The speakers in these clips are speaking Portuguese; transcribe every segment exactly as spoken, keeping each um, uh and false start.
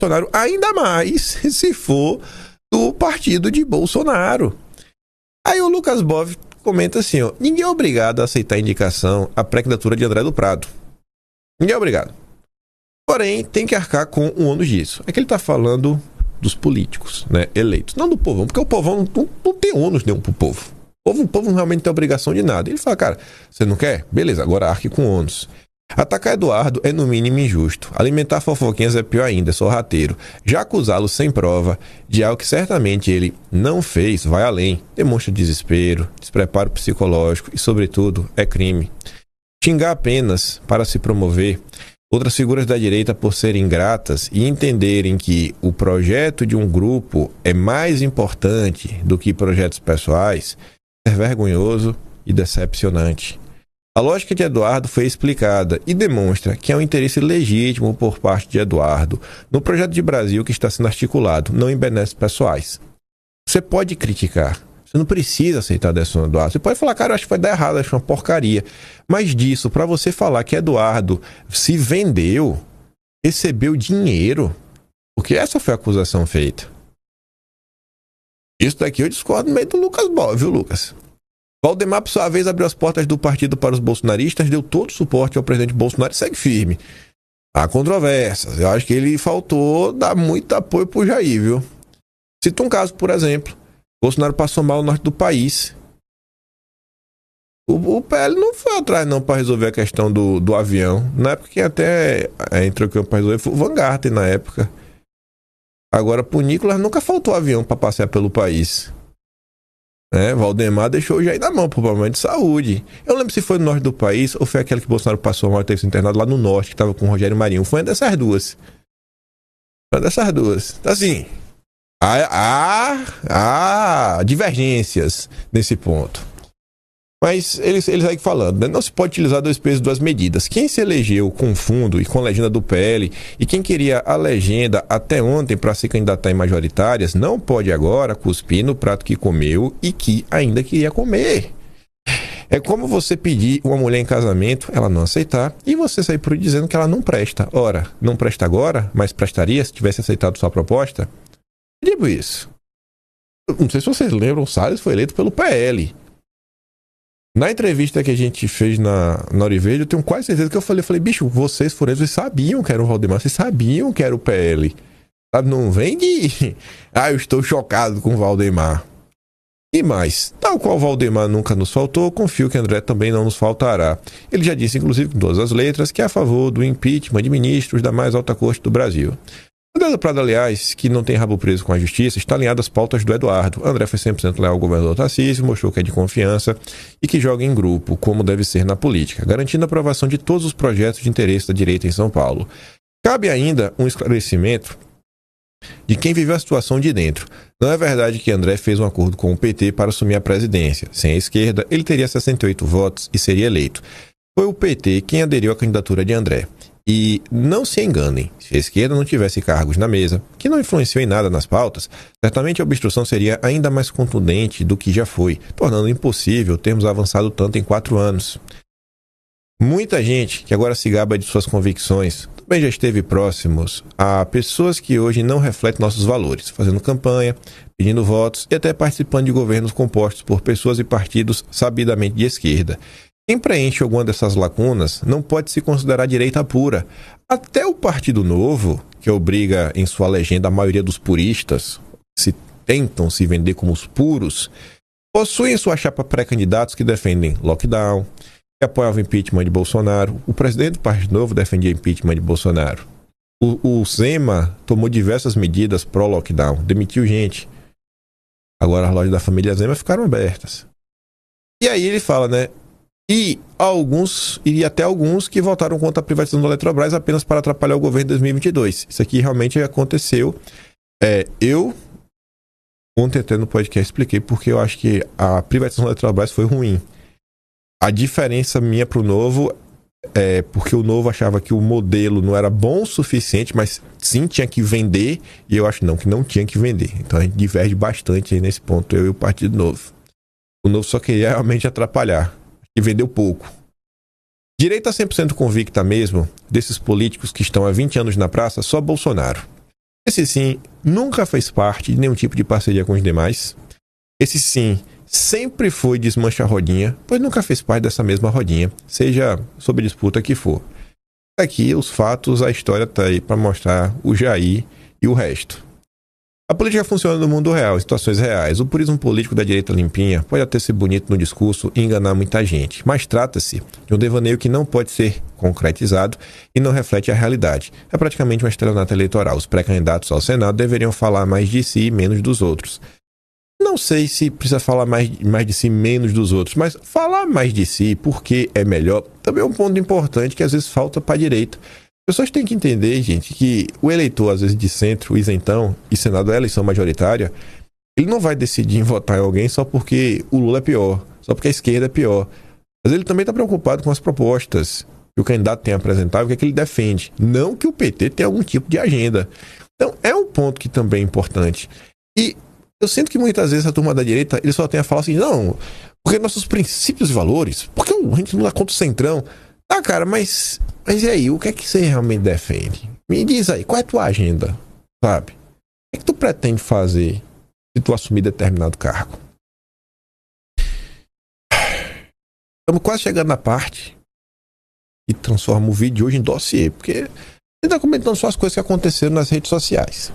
Bolsonaro, ainda mais se for do partido de Bolsonaro. Aí o Lucas Bov comenta assim, ó, ninguém é obrigado a aceitar a indicação à pré-candidatura de André do Prado. Ninguém é obrigado. Porém, tem que arcar com o ônus disso. É que ele está falando dos políticos, né, eleitos, não do povão, porque o povão não, não tem ônus nenhum pro povo. O povo, o povo não realmente tem obrigação de nada. Ele fala, cara, você não quer? Beleza, agora arque com ônus. Atacar Eduardo é no mínimo injusto. Alimentar fofoquinhas é pior ainda, é sorrateiro. Já acusá-lo sem prova de algo que certamente ele não fez, vai além. Demonstra desespero, despreparo psicológico e, sobretudo, é crime. Xingar apenas para se promover outras figuras da direita por serem ingratas e entenderem que o projeto de um grupo é mais importante do que projetos pessoais é vergonhoso e decepcionante. A lógica de Eduardo foi explicada e demonstra que é um interesse legítimo por parte de Eduardo no projeto de Brasil que está sendo articulado, não em benesses pessoais. Você pode criticar, você não precisa aceitar a decisão do Eduardo. Você pode falar, cara, eu acho que vai dar errado, acho uma porcaria. Mas disso, para você falar que Eduardo se vendeu, recebeu dinheiro, porque essa foi a acusação feita. Isso daqui eu discordo no meio do Lucas Bov, viu, Lucas? Valdemar, por sua vez, abriu as portas do partido para os bolsonaristas, deu todo o suporte ao presidente Bolsonaro e segue firme. Há controvérsias. Eu acho que ele faltou dar muito apoio pro Jair, viu? Cito um caso, por exemplo. Bolsonaro passou mal no norte do país. O, o P L não foi atrás, não, para resolver a questão do, do avião. Na época, quem até entrou aqui para resolver foi o Van Garten, na época. Agora, pro Nicolas, nunca faltou avião para passear pelo país. É, Valdemar deixou o Jair na mão por problema de saúde. Eu lembro se foi no norte do país ou foi aquele que Bolsonaro passou mal e teve internado lá no norte, que estava com o Rogério Marinho. Foi uma dessas duas. Foi uma dessas duas. Então, assim, há, há, há divergências nesse ponto. Mas eles, eles aí falando, né? Não se pode utilizar dois pesos e duas medidas. Quem se elegeu com fundo e com legenda do P L e quem queria a legenda até ontem para se candidatar em majoritárias, não pode agora cuspir no prato que comeu e que ainda queria comer. É como você pedir uma mulher em casamento, ela não aceitar, e você sair por aí dizendo que ela não presta. Ora, não presta agora, mas prestaria se tivesse aceitado sua proposta? Eu digo isso. Não sei se vocês lembram, o Salles foi eleito pelo P L. Na entrevista que a gente fez na, na Orivejo, eu tenho quase certeza que eu falei, eu falei, bicho, vocês foram, vocês sabiam que era o Valdemar, vocês sabiam que era o P L. Sabe? Não vem de, ah, eu estou chocado com o Valdemar. E mais, tal qual o Valdemar nunca nos faltou, confio que André também não nos faltará. Ele já disse, inclusive, com todas as letras, que é a favor do impeachment de ministros da mais alta corte do Brasil. André do Prado, aliás, que não tem rabo preso com a justiça, está alinhado às pautas do Eduardo. André foi cem por cento leal ao governador Tarcísio, mostrou que é de confiança e que joga em grupo, como deve ser na política, garantindo a aprovação de todos os projetos de interesse da direita em São Paulo. Cabe ainda um esclarecimento de quem viveu a situação de dentro. Não é verdade que André fez um acordo com o P T para assumir a presidência. Sem a esquerda, ele teria sessenta e oito votos e seria eleito. Foi o P T quem aderiu à candidatura de André. E não se enganem, se a esquerda não tivesse cargos na mesa, que não influenciou em nada nas pautas, certamente a obstrução seria ainda mais contundente do que já foi, tornando impossível termos avançado tanto em quatro anos. Muita gente que agora se gaba de suas convicções também já esteve próximos a pessoas que hoje não refletem nossos valores, fazendo campanha, pedindo votos e até participando de governos compostos por pessoas e partidos sabidamente de esquerda. Quem preenche alguma dessas lacunas não pode se considerar direita pura. Até o Partido Novo, que obriga em sua legenda a maioria dos puristas, que se tentam se vender como os puros, possui em sua chapa pré-candidatos que defendem lockdown, que apoiavam o impeachment de Bolsonaro. O presidente do Partido Novo defendia impeachment de Bolsonaro. O, o Zema tomou diversas medidas pró-lockdown, demitiu gente. Agora as lojas da família Zema ficaram abertas. E aí ele fala, né? E alguns, e até alguns que votaram contra a privatização da Eletrobras apenas para atrapalhar o governo de dois mil e vinte e dois. Isso aqui realmente aconteceu. É, eu, ontem até no podcast, expliquei porque eu acho que a privatização da Eletrobras foi ruim. A diferença minha para o Novo é porque o Novo achava que o modelo não era bom o suficiente, mas sim tinha que vender, e eu acho não, que não tinha que vender. Então a gente diverge bastante aí nesse ponto, eu e o Partido Novo. O Novo só queria realmente atrapalhar. E vendeu pouco. Direita cem por cento convicta mesmo desses políticos que estão há vinte anos na praça, só Bolsonaro. Esse sim nunca fez parte de nenhum tipo de parceria com os demais. Esse sim sempre foi desmancha a rodinha, pois nunca fez parte dessa mesma rodinha, seja sob disputa que for. Aqui os fatos, a história está aí para mostrar o Jair e o resto. A política funciona no mundo real, em situações reais. O purismo político da direita limpinha pode até ser bonito no discurso e enganar muita gente, mas trata-se de um devaneio que não pode ser concretizado e não reflete a realidade. É praticamente uma estelionato eleitoral. Os pré-candidatos ao Senado deveriam falar mais de si e menos dos outros. Não sei se precisa falar mais, mais de si, menos dos outros, mas falar mais de si, porque é melhor, também é um ponto importante que às vezes falta para a direita. As pessoas têm que entender, gente, que o eleitor, às vezes, de centro, isentão, e Senado é a eleição majoritária, ele não vai decidir em votar em alguém só porque o Lula é pior, só porque a esquerda é pior. Mas ele também está preocupado com as propostas que o candidato tem apresentado, o que é que ele defende. Não que o P T tenha algum tipo de agenda. Então, é um ponto que também é importante. E eu sinto que muitas vezes a turma da direita, ele só tem a falar assim, não, porque nossos princípios e valores, porque a gente não dá contra o centrão. Ah, cara, mas, mas e aí, o que é que você realmente defende? Me diz aí, qual é a tua agenda, sabe? O que é que tu pretende fazer se tu assumir determinado cargo? Estamos quase chegando na parte que transforma o vídeo de hoje em dossiê, porque a gente está comentando só as coisas que aconteceram nas redes sociais.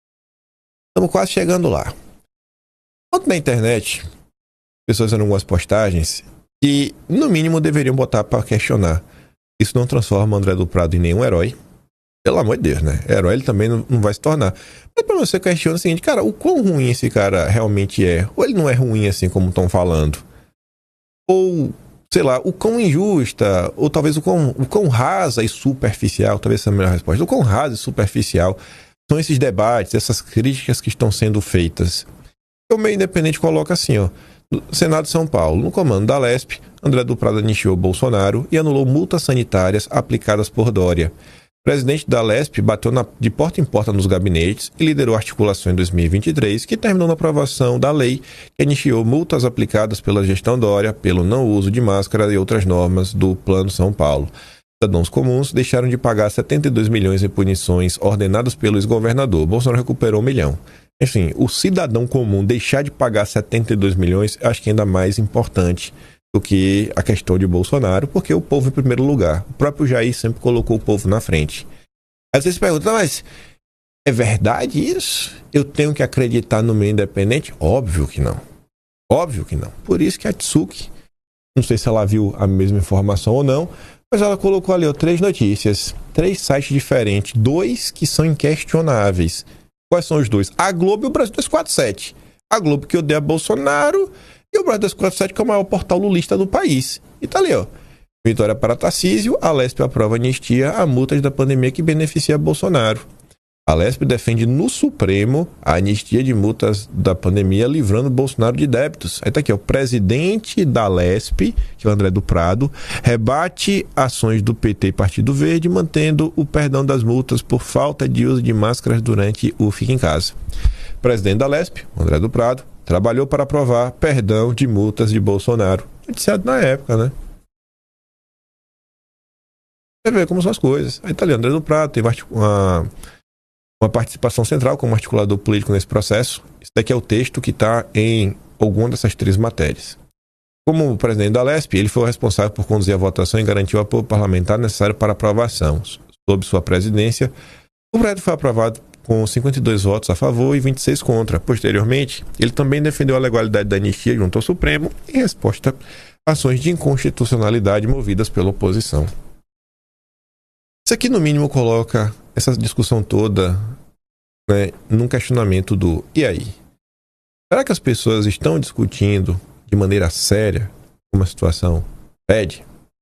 Estamos quase chegando lá. Ontem na internet, pessoas fazendo algumas postagens que, no mínimo, deveriam botar para questionar. Isso não transforma o André do Prado em nenhum herói. Pelo amor de Deus, né? Herói ele também não, não vai se tornar. Mas para você questionar o seguinte, cara, o quão ruim esse cara realmente é? Ou ele não é ruim assim como estão falando? Ou, sei lá, o quão injusta, ou talvez o quão, o quão rasa e superficial, talvez essa é a melhor resposta, o quão rasa e superficial são esses debates, essas críticas que estão sendo feitas. O meio independente coloca assim, ó, Senado de São Paulo, no comando da Lespe, André do Prado anistiou Bolsonaro e anulou multas sanitárias aplicadas por Dória. O presidente da Lespe bateu na, de porta em porta nos gabinetes e liderou a articulação em dois mil e vinte e três, que terminou na aprovação da lei que anistiou multas aplicadas pela gestão Dória pelo não uso de máscara e outras normas do Plano São Paulo. Cidadãos comuns deixaram de pagar setenta e dois milhões em punições ordenadas pelo ex-governador. Bolsonaro recuperou um milhão. Enfim, o cidadão comum deixar de pagar setenta e dois milhões, acho que é ainda mais importante do que a questão de Bolsonaro, porque o povo em primeiro lugar. O próprio Jair sempre colocou o povo na frente. Aí você se pergunta, mas é verdade isso? Eu tenho que acreditar no meio independente? Óbvio que não. Óbvio que não. Por isso que a Tsuki, não sei se ela viu a mesma informação ou não, mas ela colocou ali ó, três notícias, três sites diferentes, dois que são inquestionáveis. Quais são os dois? A Globo e o Brasil duzentos e quarenta e sete. A Globo que odeia Bolsonaro e o Brasil duzentos e quarenta e sete que é o maior portal lulista do país. E tá ali, ó. Vitória para Tarcísio, a Lespe aprova anistia a multas da pandemia que beneficia Bolsonaro. A Lespe defende no Supremo a anistia de multas da pandemia, livrando Bolsonaro de débitos. Aí tá aqui, ó, o presidente da Lespe, que é o André do Prado, rebate ações do P T e Partido Verde, mantendo o perdão das multas por falta de uso de máscaras durante o Fica em Casa. O presidente da Lespe, o André do Prado, trabalhou para aprovar perdão de multas de Bolsonaro. Noticiado na época, né? Você vê como são as coisas. Aí tá ali, André do Prado, teve uma... uma participação central como articulador político nesse processo. Isso daqui é o texto que está em alguma dessas três matérias. Como o presidente da Lespe, ele foi o responsável por conduzir a votação e garantir o apoio parlamentar necessário para aprovação. Sob sua presidência, o projeto foi aprovado com cinquenta e dois votos a favor e vinte e seis contra. Posteriormente, ele também defendeu a legalidade da anistia junto ao Supremo em resposta a ações de inconstitucionalidade movidas pela oposição. Isso aqui, no mínimo, coloca essa discussão toda, né, num questionamento do e aí? Será que as pessoas estão discutindo de maneira séria uma situação pede?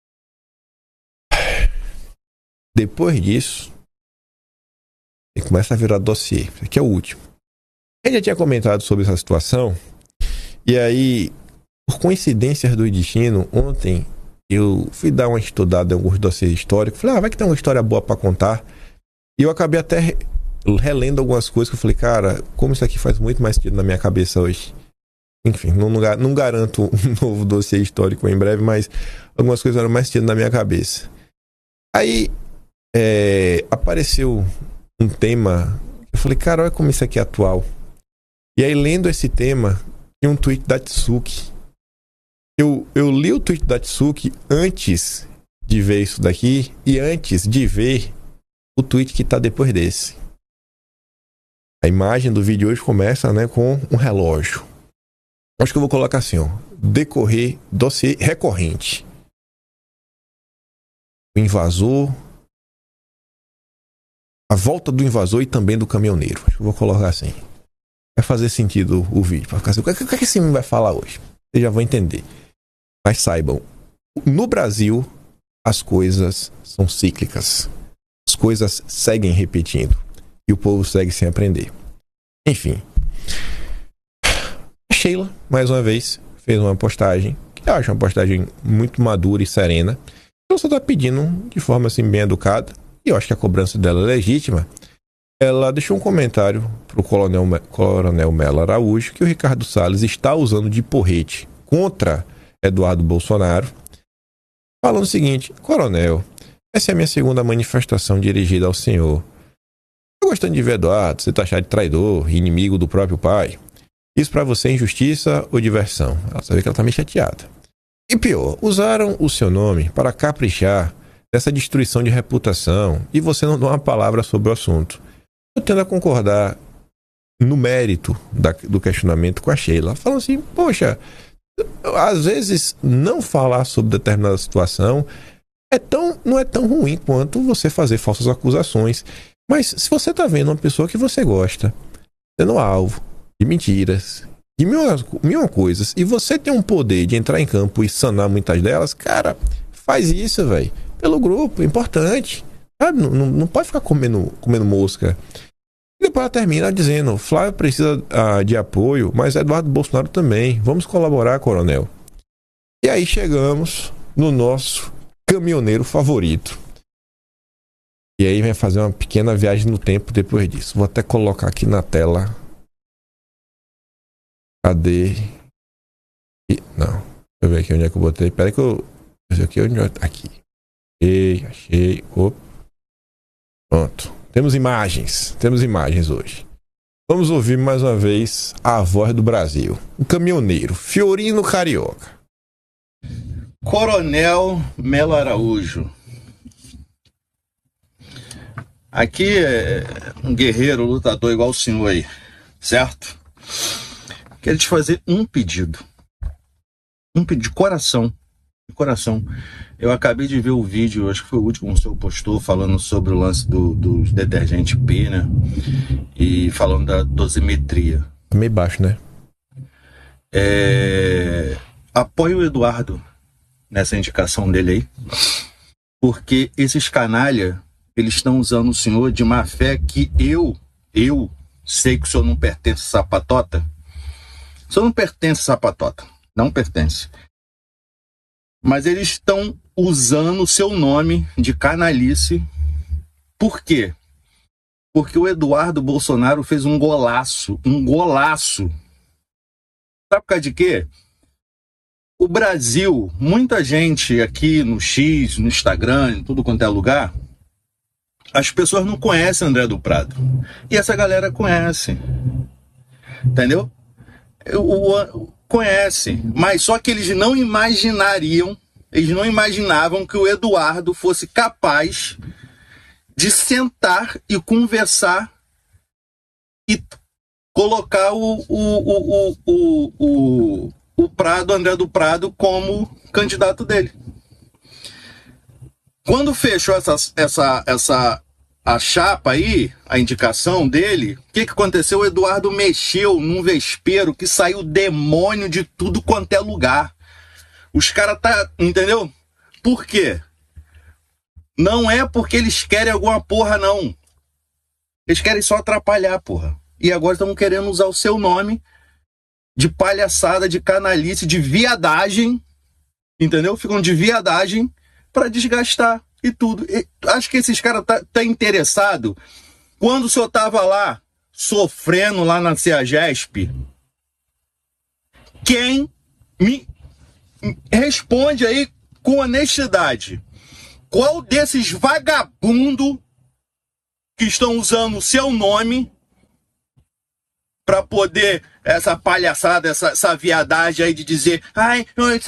Depois disso, ele começa a virar dossiê. Esse aqui é o último. A gente já tinha comentado sobre essa situação, e aí, por coincidências do destino, ontem eu fui dar uma estudada em alguns dossiês históricos. Falei, ah, vai que tem uma história boa para contar. E eu acabei até relendo algumas coisas que eu falei, cara, como isso aqui faz muito mais sentido na minha cabeça hoje. Enfim, não, não garanto um novo dossiê histórico em breve, mas algumas coisas eram mais sentido na minha cabeça. Aí é, apareceu um tema Eu falei, cara, olha como isso aqui é atual. E aí, lendo esse tema, tinha um tweet da Tsuki. Eu, eu li o tweet da Tsuki antes de ver isso daqui e antes de ver o tweet que tá depois desse. A imagem do vídeo hoje começa, né, com um relógio. Acho que eu vou colocar assim, ó. Decorrer, dossiê recorrente. O invasor. A volta do invasor e também do caminhoneiro. Acho que eu vou colocar assim. Vai fazer sentido o vídeo. Pra ficar assim, o que, o que esse menino vai falar hoje? Vocês já vão entender. Mas saibam, no Brasil, as coisas são cíclicas. As coisas seguem repetindo. E o povo segue sem aprender. Enfim. A Sheila, mais uma vez, fez uma postagem, que eu acho uma postagem muito madura e serena. Ela só está pedindo de forma assim, bem educada. E eu acho que a cobrança dela é legítima. Ela deixou um comentário para o coronel, coronel Melo Araújo que o Ricardo Salles está usando de porrete contra Eduardo Bolsonaro, falando o seguinte: coronel, essa é a minha segunda manifestação dirigida ao senhor. Eu gostando de ver Eduardo, você taxado de traidor, inimigo do próprio pai. Isso para você é injustiça ou diversão? Ela sabe que ela tá meio chateada. E pior, usaram o seu nome para caprichar dessa destruição de reputação e você não dá uma palavra sobre o assunto. Eu tendo a concordar no mérito da, do questionamento com a Sheila, falando assim, poxa, às vezes não falar sobre determinada situação é tão, não é tão ruim quanto você fazer falsas acusações. Mas se você está vendo uma pessoa que você gosta sendo alvo de mentiras, de mil, mil coisas, e você tem um poder de entrar em campo e sanar muitas delas, cara, faz isso, velho. Pelo grupo, importante. Sabe? Não, não, não pode ficar comendo, comendo mosca. E depois ela termina dizendo, Flávio precisa uh, de apoio, mas Eduardo Bolsonaro também. Vamos colaborar, coronel. E aí chegamos no nosso caminhoneiro favorito. E aí vai fazer uma pequena viagem no tempo depois disso. Vou até colocar aqui na tela. Cadê? Não. Deixa eu ver aqui onde é que eu botei. Pera aí que eu... Esse aqui, onde eu... Aqui. Achei, achei. Opa. Pronto. Temos imagens. Temos imagens hoje. Vamos ouvir mais uma vez a voz do Brasil. O caminhoneiro, Fiorino Carioca. Coronel Melo Araújo. Aqui é um guerreiro, lutador igual o senhor aí, certo? Quero te fazer um pedido. Um pedido de coração. De coração. Eu acabei de ver o vídeo, acho que foi o último que o senhor postou, falando sobre o lance do, do detergente P, né? E falando da dosimetria. Meio baixo, né? É... Apoio o Eduardo nessa indicação dele aí. Porque esses canalha, eles estão usando o senhor de má fé que eu, eu sei que o senhor não pertence a essa patota. O senhor não pertence a essa patota. Não pertence. Mas eles estão usando o seu nome de canalice. Por quê? Porque o Eduardo Bolsonaro fez um golaço. Um golaço. Sabe por causa de quê? O Brasil, muita gente aqui no X, no Instagram, em tudo quanto é lugar, as pessoas não conhecem André do Prado. E essa galera conhece. Entendeu? O, o, conhece. Mas só que eles não imaginariam, eles não imaginavam que o Eduardo fosse capaz de sentar e conversar e colocar o, o, o, o, o, o, o Prado, André do Prado, como candidato dele. Quando fechou essa, essa, essa a chapa aí, a indicação dele, o que, que aconteceu? O Eduardo mexeu num vespeiro que saiu demônio de tudo quanto é lugar. Os caras tá... Entendeu? Por quê? Não é porque eles querem alguma porra, não. Eles querem só atrapalhar, porra. E agora estão querendo usar o seu nome de palhaçada, de canalice, de viadagem. Entendeu? Ficam de viadagem para desgastar. E tudo. E acho que esses caras tá, tá interessado. Quando o senhor tava lá, sofrendo lá na CEAGESP, quem me responde aí com honestidade? Qual desses vagabundos que estão usando o seu nome para poder essa palhaçada, essa, essa viadagem aí de dizer, ai,